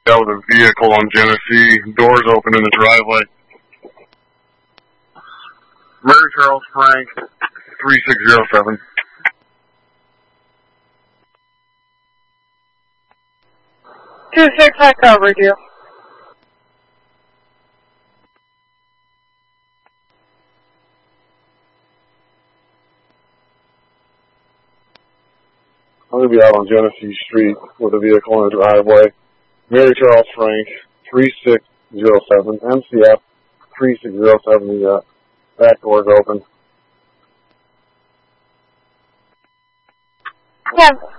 out with a vehicle on Genesee. Doors open in the driveway. Mary Charles Frank, 3607. Two six, I covered you. I'm going to be out on Genesee Street with a vehicle in the driveway. Mary Charles Frank, 3607. MCF, 3607. The back door's open. Yeah.